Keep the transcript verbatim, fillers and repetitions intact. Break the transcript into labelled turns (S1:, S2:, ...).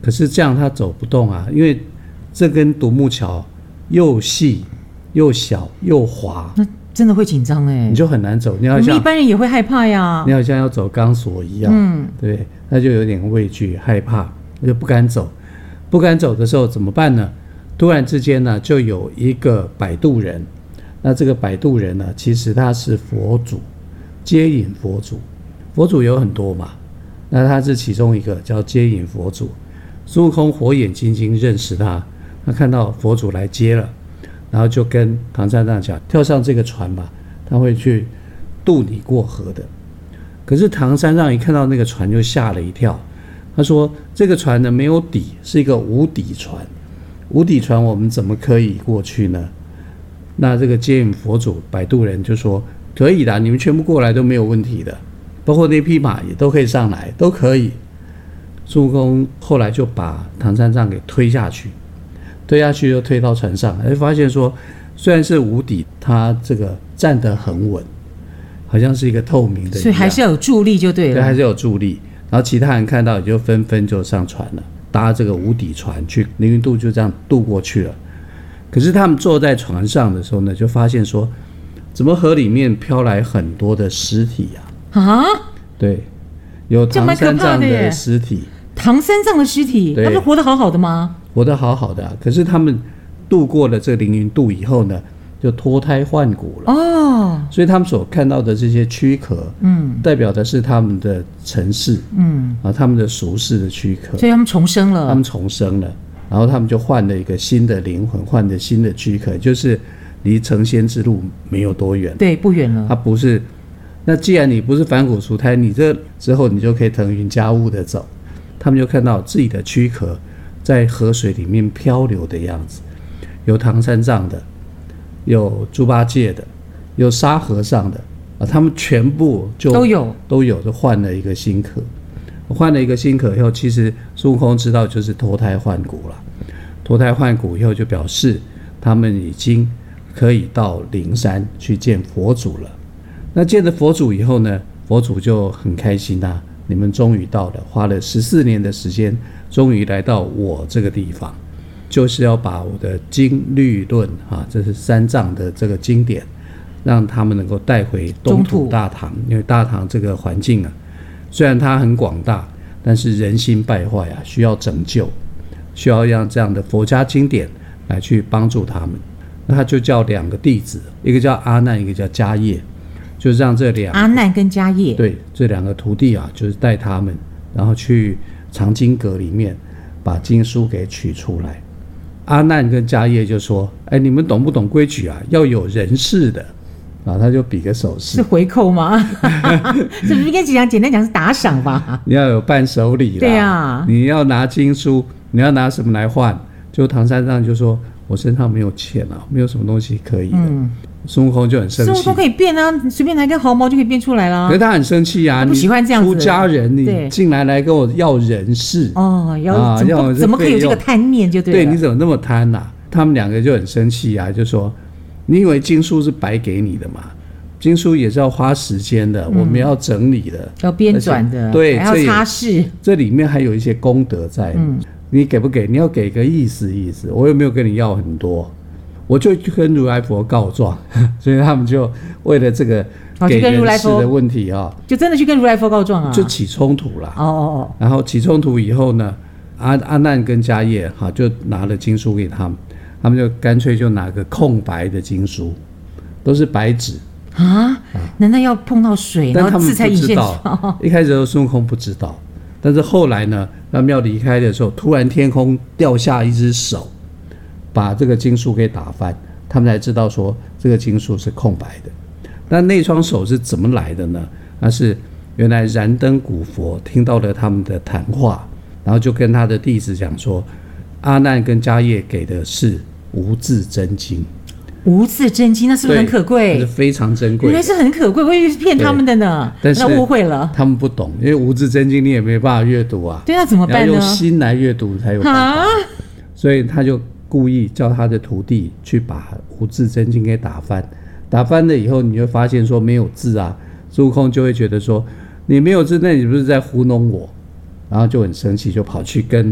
S1: 可是这样他走不动啊，因为这根独木桥又细又小又滑，
S2: 那真的会紧张哎，
S1: 你就很难走。你要像
S2: 我们一般人也会害怕呀，
S1: 你好像要走钢索一样，嗯，对，他就有点畏惧害怕，就不敢走。不敢走的时候怎么办呢？突然之间呢，就有一个摆渡人，那这个摆渡人呢，其实他是佛祖，接引佛祖。佛祖有很多嘛，那他是其中一个叫接引佛祖。孙悟空火眼金睛认识他，他看到佛祖来接了，然后就跟唐三藏讲，跳上这个船吧，他会去渡你过河的。可是唐三藏一看到那个船就吓了一跳，他说这个船呢没有底，是一个无底船，无底船我们怎么可以过去呢？那这个接引佛祖摆渡人就说可以的，你们全部过来都没有问题的，包括那匹马也都可以上来，都可以。孙悟空后来就把唐三藏给推下去，推下去就推到船上，才发现说虽然是无底，他这个站得很稳，好像是一个透明的一样，
S2: 所以还是要有助力就对了。
S1: 对，还是有助力。然后其他人看到也就纷纷就上船了，搭这个无底船去凌云渡，就这样渡过去了。可是他们坐在船上的时候呢，就发现说怎么河里面飘来很多的尸体啊？啊？对，有唐三藏的尸体。
S2: 唐三藏的尸体，他们活得好好的吗？
S1: 活得好好的、啊，可是他们渡过了这个凌云渡以后呢，就脱胎换骨了哦。所以他们所看到的这些躯壳，嗯，代表的是他们的尘世，嗯啊，他们的俗世的躯壳，
S2: 所以他们重生了。
S1: 他们重生了，然后他们就换了一个新的灵魂，换了新的躯壳，就是离成仙之路没有多远，
S2: 对，不远了。
S1: 他不是，那既然你不是返骨除胎，你这之后你就可以腾云驾雾的走。他们就看到自己的躯壳在河水里面漂流的样子，有唐三藏的，有猪八戒的，有沙和尚的啊，他们全部就
S2: 都有
S1: 都有，就换了一个新壳。换了一个新壳以后，其实孙悟空知道就是脱胎换骨了。脱胎换骨以后，就表示他们已经可以到灵山去见佛祖了。那见了佛祖以后呢，佛祖就很开心啊。你们终于到了，花了十四年的时间，终于来到我这个地方，就是要把我的经律论啊，这是三藏的这个经典，让他们能够带回东土大唐。因为大唐这个环境啊，虽然它很广大，但是人心败坏啊，需要拯救，需要让这样的佛家经典来去帮助他们。那他就叫两个弟子，一个叫阿难，一个叫迦叶。就让这两
S2: 阿难跟迦叶，
S1: 对，这两个徒弟啊，就是带他们，然后去藏经阁里面把经书给取出来。阿难跟迦叶就说：“哎，你们懂不懂规矩啊？要有人事的。”然后他就比个手势，
S2: 是回扣吗？是不是应该讲简单讲是打赏吧？
S1: 你要有伴手礼啦，
S2: 对啊，
S1: 你要拿经书，你要拿什么来换？就唐三藏就说：“我身上没有钱啊，没有什么东西可以的。嗯”孙悟空就很生气，
S2: 孙悟空可以变啊，随便拿根毫毛就可以变出来啦。
S1: 可是他很生气啊，
S2: 不喜欢这样子。
S1: 出家人，你进来来跟我要人事
S2: 哦，要、啊、怎, 么怎么可以有这个贪念就对了。
S1: 对，你怎么那么贪啊？他们两个就很生气啊，就说：“你以为经书是白给你的吗？经书也是要花时间的，嗯、我们要整理的，
S2: 要编纂的，
S1: 对，
S2: 还要擦拭，
S1: 这里面还有一些功德在。嗯，你给不给？你要给个意思意思，我又没有跟你要很多。”我就跟如来佛告状，所以他们就为了这个给人事的问题啊、哦，
S2: 就真的去跟如来佛告状啊，
S1: 就起冲突了。
S2: 哦哦哦。
S1: 然后起冲突以后呢，阿阿难跟迦叶哈就拿了经书给他们，他们就干脆就拿个空白的经书，都是白纸
S2: 啊。难道要碰到水，然后字才隐现出来？
S1: 一开始孙悟空不知道，但是后来呢，他们要离开的时候，突然天空掉下一只手。把这个经书给打翻，他们才知道说这个经书是空白的。那那双手是怎么来的呢？那是原来燃灯古佛听到了他们的谈话，然后就跟他的弟子讲说，阿难跟迦叶给的是无字真经。
S2: 无字真经那是不是很可贵？
S1: 是非常珍贵，
S2: 原来是很可贵，我以为是骗他们的呢。
S1: 但是
S2: 那误会了，
S1: 他们不懂，因为无字真经你也没办法阅读啊。
S2: 对，那怎么办呢？
S1: 要用心来阅读才有办法。所以他就故意叫他的徒弟去把无字真经给打翻，打翻了以后，你会发现说没有字啊，孙悟空就会觉得说你没有字，那你不是在糊弄我，然后就很生气，就跑去跟